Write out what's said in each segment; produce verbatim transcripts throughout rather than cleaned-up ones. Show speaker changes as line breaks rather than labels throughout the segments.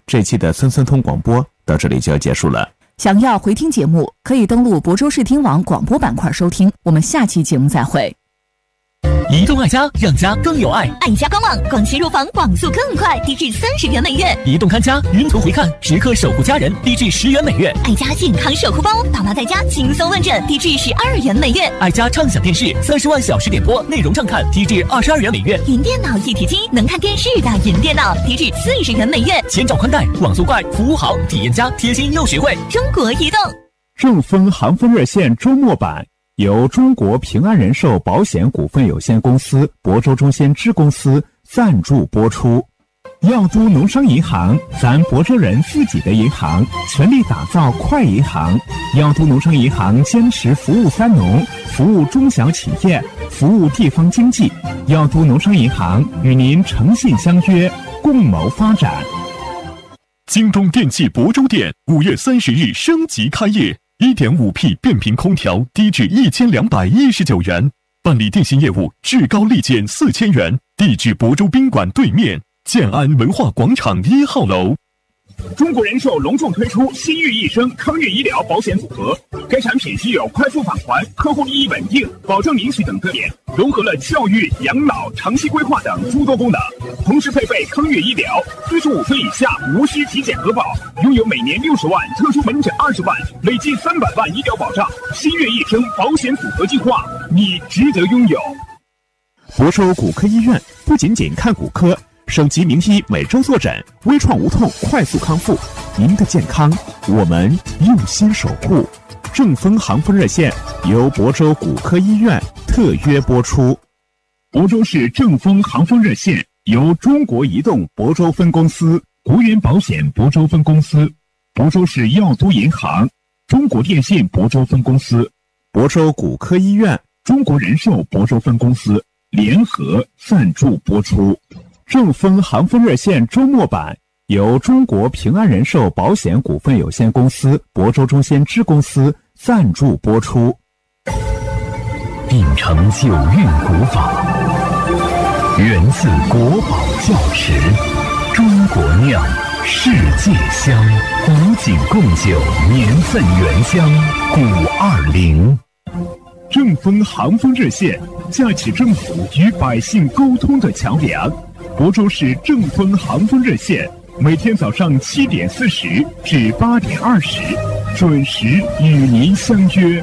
这期的村村通广播到这里就要结束了。
想要回听节目，可以登录亳州视听网广播板块收听。我们下期节目再会。
移动爱家，让家更有爱。
爱家官网广西入房网速更快，低至三十元每月；
移动看家，云图回看，时刻守护家人，低至十元每月。
爱家健康守护包，爸妈在家轻松问诊，低至十二元每月。
爱家畅享电视，三十万小时点播，内容畅看，低至二十二元每月。
云电脑一体机，能看电视的云电脑，低至四十元每月。
千兆宽带，网速快，服务好，体验佳，贴心又实惠。
中国移动。
正风航风热线周末版由中国平安人寿保险股份有限公司亳州中心支公司赞助播出。耀都农商银行，咱亳州人自己的银行，全力打造快银行。耀都农商银行坚持服务三农，服务中小企业，服务地方经济。耀都农商银行与您诚信相约，共谋发展。
京东电器亳州店五月三十日升级开业。一点五 P 变频空调低至一千两百一十九元，办理电信业务至高立减四千元。地址亳州宾馆对面，建安文化广场一号楼。
中国人寿隆重推出新寓一生康悦医疗保险组合，该产品具有快速返还、客户利益稳定、保证明细等特点，融合了教育、养老、长期规划等诸多功能，同时配备康悦医疗，四十五岁以下无需体检核保，拥有每年六十万特殊门诊二十万，累计三百万医疗保障。新悦一生保险组合计划，你值得拥有。
亳州骨科医院不仅仅看骨科，省级名医每周坐诊，微创无痛，快速康复。您的健康，我们用心守护。正风航风热线由亳州骨科医院特约播出。
亳州市正风航风热线由中国移动亳州分公司、国元保险亳州分公司、亳州市耀都银行、中国电信亳州分公司、
亳州骨科医院、
中国人寿亳州分公司联合赞助播出。
正风航风热线周末版由中国平安人寿保险股份有限公司亳州中心支公司赞助播出。
秉承九韵古法，源自国宝窖池，中国酿，世界香，古井贡酒，年份原香，古二零。
正风航风热线架起政府与百姓沟通的桥梁。亳州市正风航风热线每天早上七点四十至八点二十，准时与您相约。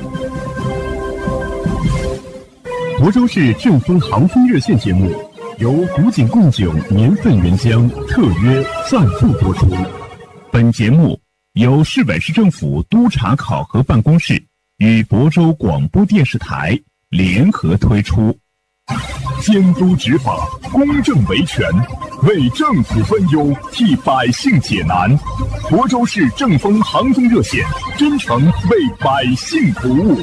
亳州市正风航风热线节目由古井贡酒年份原香特约赞助播出。本节目由市委市政府督察考核办公室与亳州广播电视台联合推出。监督执法，公正维权，为政府分忧，替百姓解难。亳州市正风航风热线，真诚为百姓服务。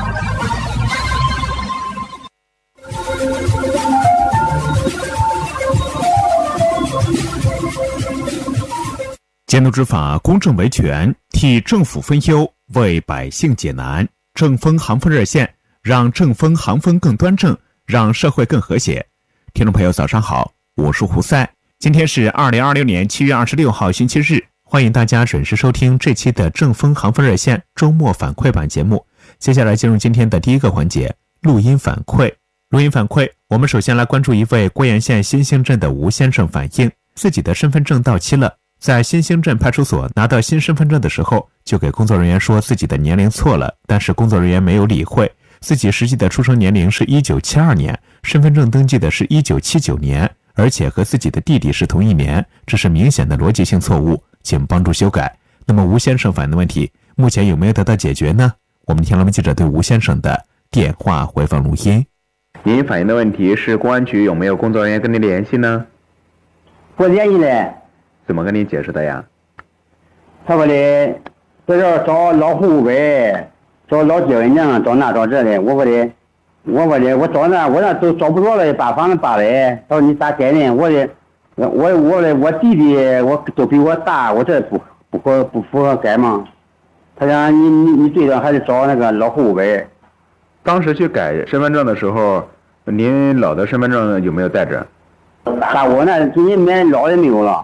监督执法，公正维权，替政府分忧，为百姓解难。正风航风热线，让正风航风更端正，让社会更和谐。听众朋友早上好，我是胡塞。今天是二零二六年七月二十六号星期日，欢迎大家准时收听这期的正风航风热线周末反馈版节目。接下来进入今天的第一个环节，录音反馈。录音反馈，我们首先来关注一位郭岩县新兴镇的吴先生反映，自己的身份证到期了，在新兴镇派出所拿到新身份证的时候，就给工作人员说自己的年龄错了，但是工作人员没有理会，自己实际的出生年龄是一九七二年，身份证登记的是一九七九年，而且和自己的弟弟是同一年，这是明显的逻辑性错误，请帮助修改。那么吴先生反映的问题目前有没有得到解决呢？我们听了记者对吴先生的电话回放录音。
您反映的问题是公安局有没有工作人员跟您联系呢？
不联系嘞。
怎么跟您解释的呀？
他说的在这找老户呗，找老结婚证，找那找这的。我说的，我说的，我找那我那都找不着了，把房子扒嘞。他说你咋改呢？我的，我我的我弟弟我都比我大，我这不不合不符合改吗？他讲你你你对着还是找那个老户呗。
当时去改身份证的时候，您老的身份证有没有带着？
大我那今年买老的没有了。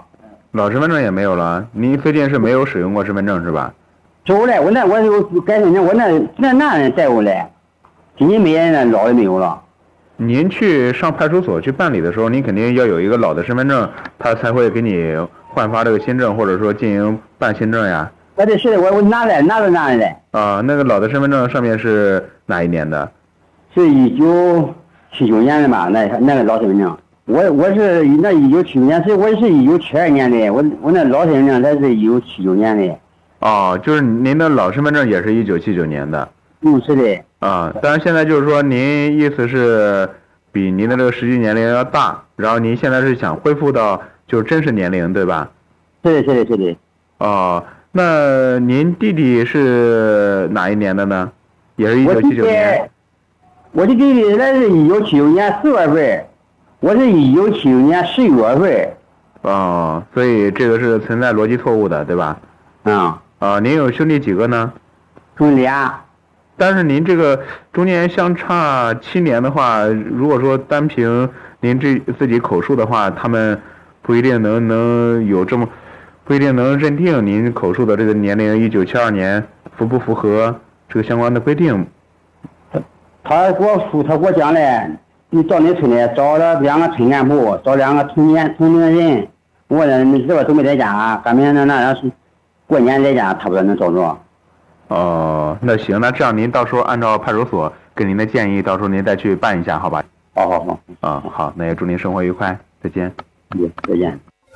老身份证也没有了。您最近是没有使用过身份证是吧？
走嘞，我那我有改身份，我那那那人带过来，今年没人那老的没有了。
您去上派出所去办理的时候，您肯定要有一个老的身份证，他才会给你换发这个新证，或者说进行办新证呀。
啊，对，是的，我我拿来拿着拿来嘞。
啊，那个老的身份证上面是哪一年的？
是一九七九年的吧？那那个老身份证，我我是那一九七九年，是我是一九七二年的，我我那老身份证才是一九七九年的。
哦，就是您的老身份证也是一九七九年的。
嗯，是的。
啊，当然现在就是说，您意思是比您的这个实际年龄要大，然后您现在是想恢复到就是真实年龄，对吧？
是的，是的，是的。
哦，那您弟弟是哪一年的呢？也是一九七九年。
我的弟弟那是一九七九年四月份，我是一九七九年十一月份。
哦，所以这个是存在逻辑错误的，对吧？
嗯。
啊，您有兄弟几个呢？
兄弟俩。
但是您这个中间相差七年的话，如果说单凭您这自己口述的话，他们不一定能能有这么，不一定能认定您口述的这个年龄一九七二年符不符合这个相关的规定。
他他给我说，他给我讲嘞，你到你村里找了两个村干部，找两个同年同龄人，我呢这个都没在家，赶明那那是过年在家，差不多能找着。
哦，那行，那这样您到时候按照派出所给您的建议，到时候您再去办一下，好吧？
好好好。
啊、嗯，好，那也祝您生活愉快，再见。
嗯，再见。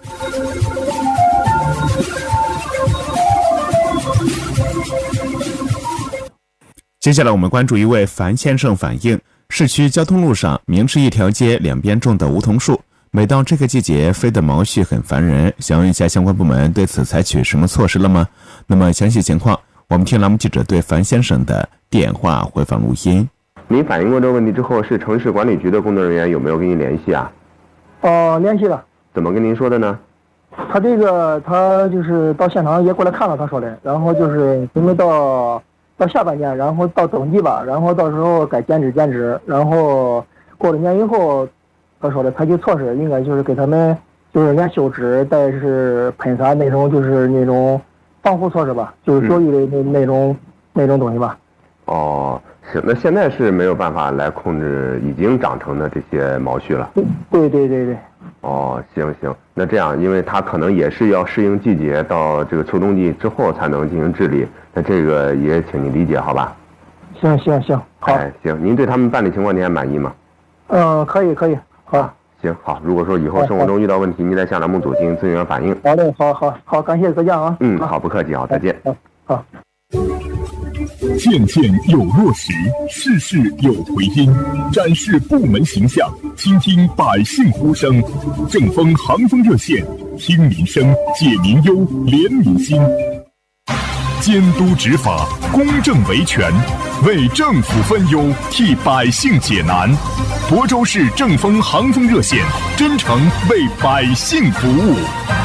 接下来我们关注一位樊先生反映，市区交通路上明是一条街两边种的梧桐树，每到这个季节飞的毛絮很烦人，想问一下相关部门对此采取什么措施了吗？那么详细情况我们听栏目记者对樊先生的电话回访录音。
您反映过这个问题之后，是城市管理局的工作人员有没有跟您联系啊？
呃，联系了。
怎么跟您说的呢？
他这个他就是到现场也过来看了，他说的，然后就是准备到到下半年，然后到冬季吧，然后到时候该减脂减脂，然后过了年以后，他说的采取措施应该就是给他们就是连休止带是喷洒那种就是那种防护措施吧，就是绝育的那、嗯、那种那种东西吧。
哦，是，那现在是没有办法来控制已经长成的这些毛絮了。
对对对对。
哦，行行，那这样，因为它可能也是要适应季节，到这个秋冬季之后才能进行治理，那这个也请你理解，好吧？
行行行，好。
哎，行，您对他们办理情况您还满意吗？
嗯，可以可以，好。啊、
行好，如果说以后生活中遇到问题，您再向栏目组进行咨询和反映。
好嘞，好好好，感谢，再见啊。
嗯，好，不客气，好，再见。
好，好。
件件有落实，事事有回音，展示部门形象，倾听百姓呼声，正风航风热线，听民生，解民忧，怜民心，监督执法，公正维权，为政府分忧，替百姓解难。亳州市正风航风热线，真诚为百姓服务。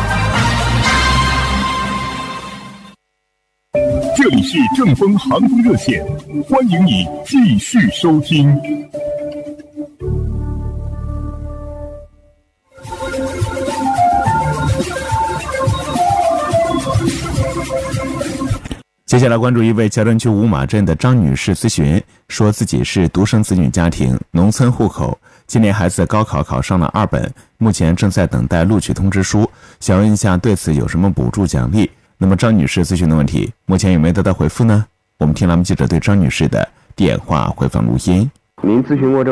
这里是正风航风热线，欢迎你继续收听。
接下来关注一位桥镇区五马镇的张女士咨询，说自己是独生子女家庭，农村户口，今年孩子高考考上了二本，目前正在等待录取通知书，想问一下对此有什么补助奖励？那么张女士咨询的问题目前有没有得到回复呢？我们听栏目记者对张女士的电话回访录音。
您咨询过这